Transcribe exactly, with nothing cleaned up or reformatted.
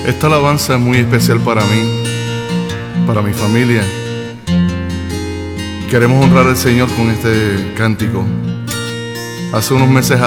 Esta alabanza es muy especial para mí, para mi familia. Queremos honrar al Señor con este cántico. Hace unos meses